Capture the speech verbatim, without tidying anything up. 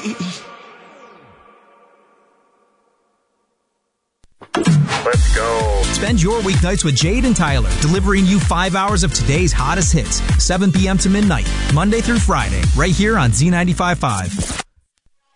Let's go. Spend your weeknights with Jade and Tyler, delivering you five hours of today's hottest hits, seven p.m. to midnight, Monday through Friday, right here on Z ninety-five point five.